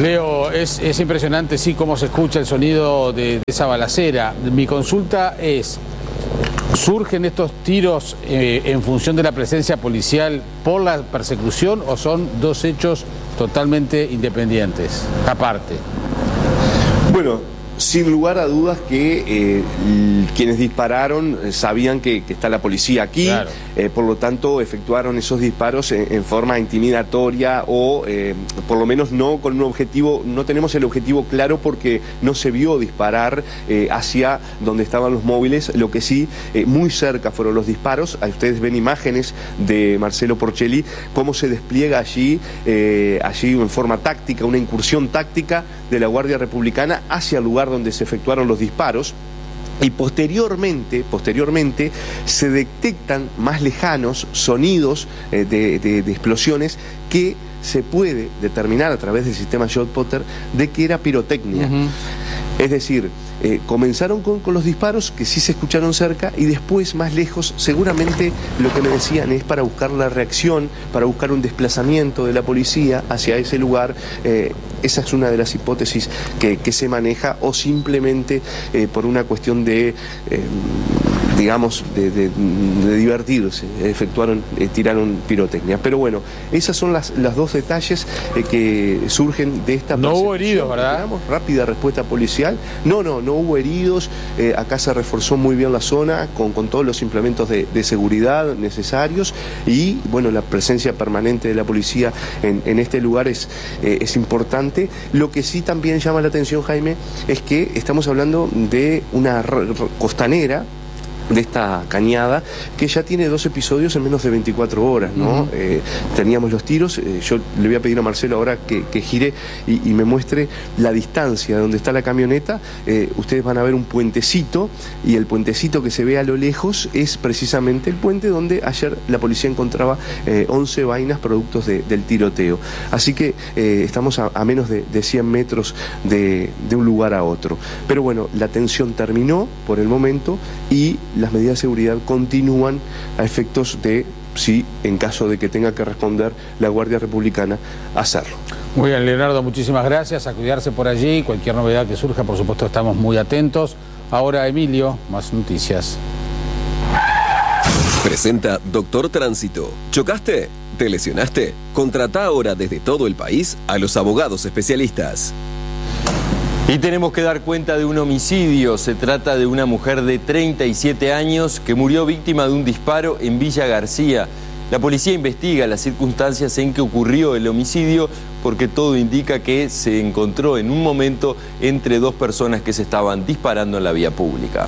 Leo, es impresionante, sí, cómo se escucha el sonido de esa balacera. Mi consulta es, ¿surgen estos tiros en función de la presencia policial por la persecución o son dos hechos totalmente independientes, aparte? Bueno, sin lugar a dudas que quienes dispararon sabían que está la policía aquí, claro. Por lo tanto efectuaron esos disparos en forma intimidatoria o por lo menos no con un objetivo, no tenemos el objetivo claro porque no se vio disparar hacia donde estaban los móviles, lo que sí, muy cerca fueron los disparos. Ahí ustedes ven imágenes de Marcelo Porcelli, cómo se despliega allí en forma táctica, una incursión táctica de la Guardia Republicana hacia el lugar donde se efectuaron los disparos. Y posteriormente se detectan más lejanos sonidos de explosiones que se puede determinar a través del sistema ShotSpotter de que era pirotecnia. Es decir, comenzaron con los disparos que sí se escucharon cerca y después más lejos seguramente lo que me decían es para buscar la reacción, para buscar un desplazamiento de la policía hacia ese lugar. Esa es una de las hipótesis que se maneja, o simplemente por una cuestión de divertirse, tiraron pirotecnia. Pero bueno, esas son las dos detalles que surgen de esta persecución. No hubo heridos, ¿verdad? Rápida respuesta policial. No hubo heridos. Acá se reforzó muy bien la zona con todos los implementos de seguridad necesarios y bueno, la presencia permanente de la policía en este lugar es importante. Lo que sí también llama la atención, Jaime, es que estamos hablando de una costanera, de esta cañada, que ya tiene 2 episodios en menos de 24 horas, ¿no? Teníamos los tiros, yo le voy a pedir a Marcelo ahora que gire y me muestre la distancia de donde está la camioneta. Ustedes van a ver un puentecito, y el puentecito que se ve a lo lejos es precisamente el puente donde ayer la policía encontraba 11 vainas productos del tiroteo. Así que estamos a menos de 100 metros de un lugar a otro. Pero bueno, la tensión terminó por el momento y las medidas de seguridad continúan a efectos de, si en caso de que tenga que responder la Guardia Republicana, hacerlo. Muy bien, Leonardo, muchísimas gracias. A cuidarse por allí. Cualquier novedad que surja, por supuesto, estamos muy atentos. Ahora, Emilio, más noticias. Presenta Doctor Tránsito. ¿Chocaste? ¿Te lesionaste? Contratá ahora desde todo el país a los abogados especialistas. Y tenemos que dar cuenta de un homicidio. Se trata de una mujer de 37 años que murió víctima de un disparo en Villa García. La policía investiga las circunstancias en que ocurrió el homicidio porque todo indica que se encontró en un momento entre 2 personas que se estaban disparando en la vía pública.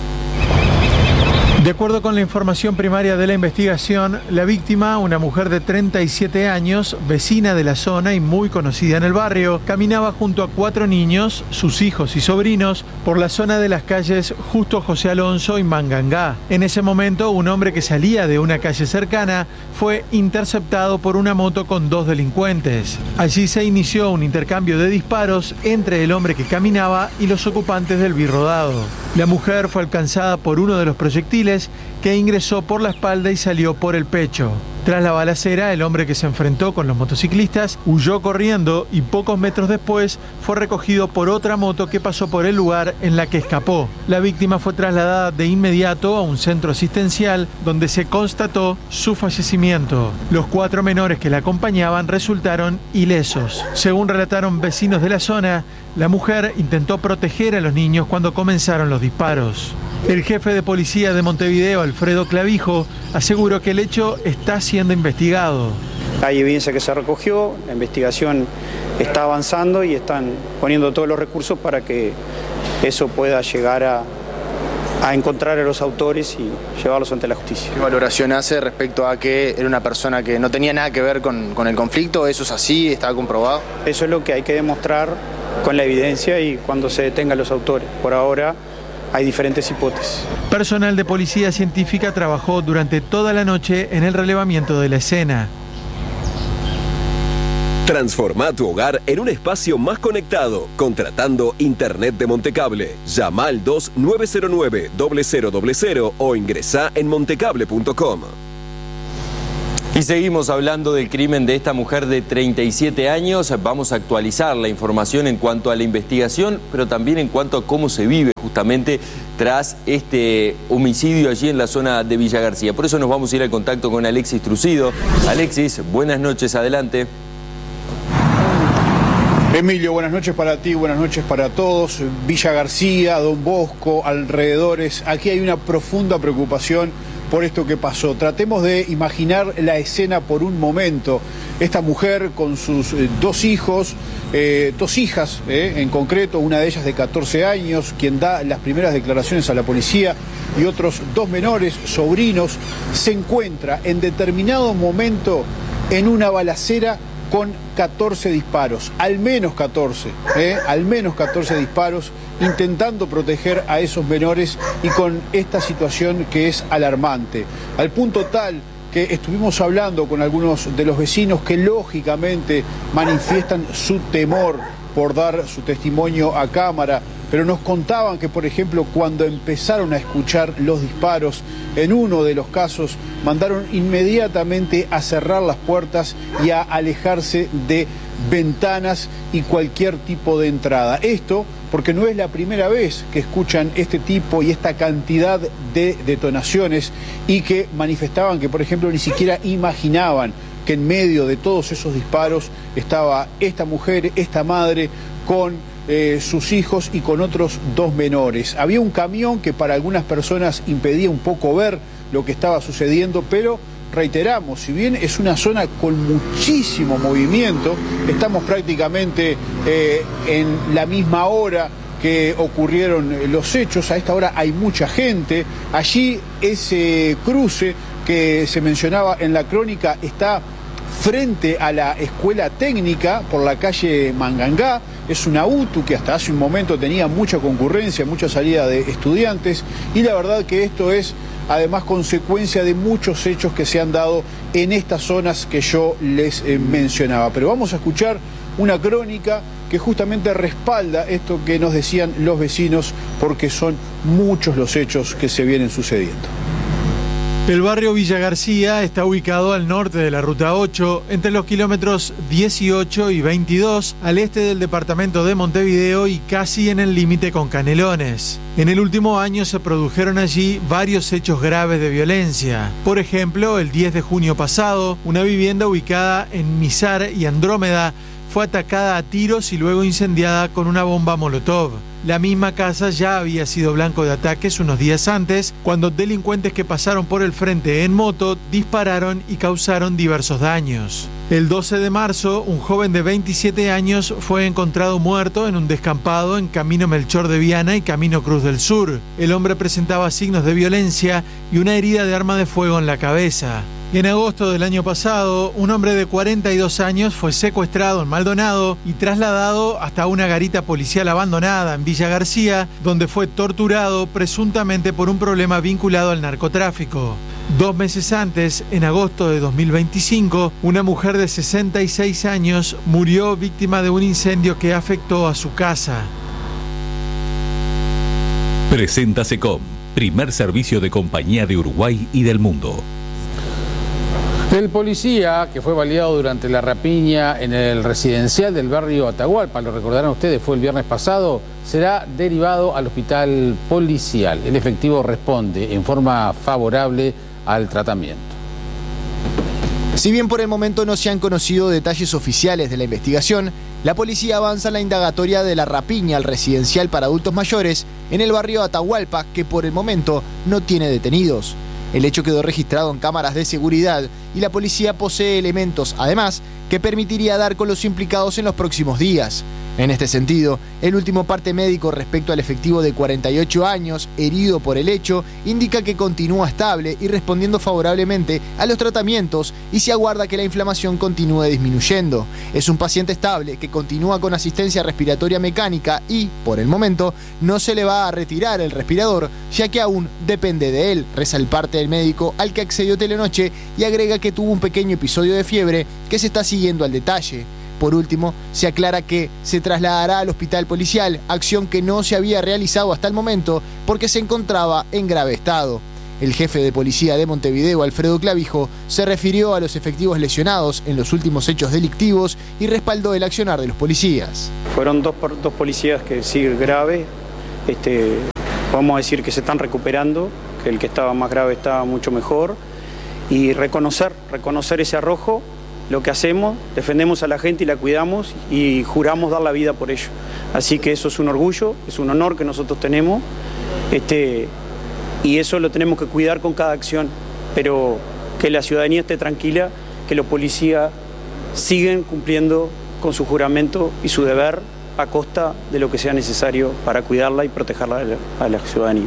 De acuerdo con la información primaria de la investigación, la víctima, una mujer de 37 años, vecina de la zona y muy conocida en el barrio, caminaba junto a 4 niños, sus hijos y sobrinos, por la zona de las calles Justo José Alonso y Mangangá. En ese momento, un hombre que salía de una calle cercana fue interceptado por una moto con 2 delincuentes. Allí se inició un intercambio de disparos entre el hombre que caminaba y los ocupantes del birrodado. La mujer fue alcanzada por uno de los proyectiles que ingresó por la espalda y salió por el pecho. Tras la balacera, el hombre que se enfrentó con los motociclistas huyó corriendo y pocos metros después fue recogido por otra moto que pasó por el lugar en la que escapó. La víctima fue trasladada de inmediato a un centro asistencial donde se constató su fallecimiento. Los 4 menores que la acompañaban resultaron ilesos. Según relataron vecinos de la zona, la mujer intentó proteger a los niños cuando comenzaron los disparos. El jefe de policía de Montevideo, Alfredo Clavijo, aseguró que el hecho está siendo investigado. Hay evidencia que se recogió, la investigación está avanzando y están poniendo todos los recursos para que eso pueda llegar a encontrar a los autores y llevarlos ante la justicia. ¿Qué valoración hace respecto a que era una persona que no tenía nada que ver con el conflicto? ¿Eso es así? ¿Está comprobado? Eso es lo que hay que demostrar con la evidencia y cuando se detengan los autores. Por ahora hay diferentes hipótesis. Personal de policía científica trabajó durante toda la noche en el relevamiento de la escena. Transforma tu hogar en un espacio más conectado, contratando Internet de Montecable. Llama al 2909-0000 o ingresá en montecable.com. Y seguimos hablando del crimen de esta mujer de 37 años. Vamos a actualizar la información en cuanto a la investigación, pero también en cuanto a cómo se vive justamente tras este homicidio allí en la zona de Villa García. Por eso nos vamos a ir al contacto con Alexis Trucido. Alexis, buenas noches, adelante. Emilio, buenas noches para ti, buenas noches para todos. Villa García, Don Bosco, alrededores. Aquí hay una profunda preocupación por esto que pasó. Tratemos de imaginar la escena por un momento. Esta mujer con sus dos hijos, dos hijas en concreto, una de ellas de 14 años, quien da las primeras declaraciones a la policía, y otros dos menores, sobrinos, se encuentra en determinado momento en una balacera con 14 disparos, al menos 14 disparos, intentando proteger a esos menores y con esta situación que es alarmante, al punto tal que estuvimos hablando con algunos de los vecinos que lógicamente manifiestan su temor por dar su testimonio a cámara, pero nos contaban que, por ejemplo, cuando empezaron a escuchar los disparos, en uno de los casos mandaron inmediatamente a cerrar las puertas y a alejarse de ventanas y cualquier tipo de entrada. Esto porque no es la primera vez que escuchan este tipo y esta cantidad de detonaciones, y que manifestaban que, por ejemplo, ni siquiera imaginaban que en medio de todos esos disparos estaba esta mujer, esta madre, con sus hijos y con otros dos menores. Había un camión que para algunas personas impedía un poco ver lo que estaba sucediendo, pero reiteramos, si bien es una zona con muchísimo movimiento, estamos prácticamente en la misma hora que ocurrieron los hechos. A esta hora hay mucha gente. Allí ese cruce que se mencionaba en la crónica está frente a la escuela técnica por la calle Mangangá. Es una UTU que hasta hace un momento tenía mucha concurrencia, mucha salida de estudiantes, y la verdad que esto es además consecuencia de muchos hechos que se han dado en estas zonas que yo les mencionaba. Pero vamos a escuchar una crónica que justamente respalda esto que nos decían los vecinos, porque son muchos los hechos que se vienen sucediendo. El barrio Villa García está ubicado al norte de la Ruta 8, entre los kilómetros 18 y 22, al este del departamento de Montevideo y casi en el límite con Canelones. En el último año se produjeron allí varios hechos graves de violencia. Por ejemplo, el 10 de junio pasado, una vivienda ubicada en Mizar y Andrómeda fue atacada a tiros y luego incendiada con una bomba molotov. La misma casa ya había sido blanco de ataques unos días antes, cuando delincuentes que pasaron por el frente en moto dispararon y causaron diversos daños. El 12 de marzo, un joven de 27 años fue encontrado muerto en un descampado en Camino Melchor de Viana y Camino Cruz del Sur. El hombre presentaba signos de violencia y una herida de arma de fuego en la cabeza. En agosto del año pasado, un hombre de 42 años fue secuestrado en Maldonado y trasladado hasta una garita policial abandonada en Villa García, donde fue torturado presuntamente por un problema vinculado al narcotráfico. 2 meses antes, en agosto de 2025, una mujer de 66 años murió víctima de un incendio que afectó a su casa. Presenta SECOM, primer servicio de compañía de Uruguay y del mundo. El policía que fue baleado durante la rapiña en el residencial del barrio Atahualpa, lo recordarán ustedes, fue el viernes pasado, será derivado al hospital policial. El efectivo responde en forma favorable al tratamiento. Si bien por el momento no se han conocido detalles oficiales de la investigación, la policía avanza en la indagatoria de la rapiña al residencial para adultos mayores en el barrio Atahualpa, que por el momento no tiene detenidos. El hecho quedó registrado en cámaras de seguridad y la policía posee elementos, además, que permitiría dar con los implicados en los próximos días. En este sentido, el último parte médico respecto al efectivo de 48 años, herido por el hecho, indica que continúa estable y respondiendo favorablemente a los tratamientos, y se aguarda que la inflamación continúe disminuyendo. Es un paciente estable que continúa con asistencia respiratoria mecánica y, por el momento, no se le va a retirar el respirador, ya que aún depende de él, reza el parte del médico al que accedió Telenoche, y agrega que tuvo un pequeño episodio de fiebre que se está siguiendo al detalle. Por último, se aclara que se trasladará al hospital policial, acción que no se había realizado hasta el momento porque se encontraba en grave estado. El jefe de policía de Montevideo, Alfredo Clavijo, se refirió a los efectivos lesionados en los últimos hechos delictivos y respaldó el accionar de los policías. Fueron dos policías que sí grave, vamos a decir que se están recuperando, que el que estaba más grave estaba mucho mejor, y reconocer ese arrojo. Lo que hacemos, defendemos a la gente y la cuidamos y juramos dar la vida por ello. Así que eso es un orgullo, es un honor que nosotros tenemos, y eso lo tenemos que cuidar con cada acción, pero que la ciudadanía esté tranquila, que los policías siguen cumpliendo con su juramento y su deber a costa de lo que sea necesario para cuidarla y protegerla a la ciudadanía.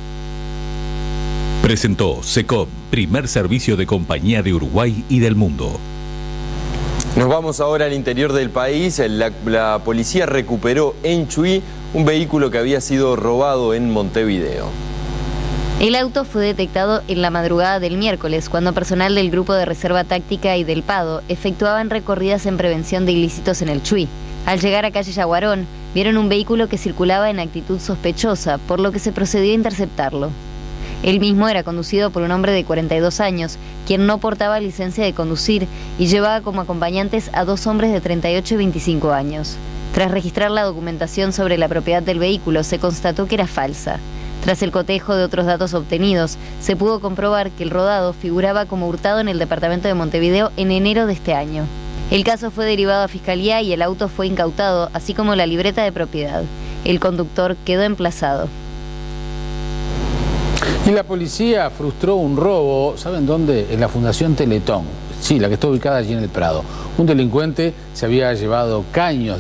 Presentó SECOM, primer servicio de compañía de Uruguay y del mundo. Nos vamos ahora al interior del país. La policía recuperó en Chuy un vehículo que había sido robado en Montevideo. El auto fue detectado en la madrugada del miércoles, cuando personal del Grupo de Reserva Táctica y del PADO efectuaban recorridas en prevención de ilícitos en el Chuy. Al llegar a calle Yaguarón, vieron un vehículo que circulaba en actitud sospechosa, por lo que se procedió a interceptarlo. El mismo era conducido por un hombre de 42 años, quien no portaba licencia de conducir y llevaba como acompañantes a dos hombres de 38 y 25 años. Tras registrar la documentación sobre la propiedad del vehículo, se constató que era falsa. Tras el cotejo de otros datos obtenidos, se pudo comprobar que el rodado figuraba como hurtado en el departamento de Montevideo en enero de este año. El caso fue derivado a Fiscalía y el auto fue incautado, así como la libreta de propiedad. El conductor quedó emplazado. Y la policía frustró un robo, ¿saben dónde? En la Fundación Teletón. Sí, la que está ubicada allí en el Prado. Un delincuente se había llevado caños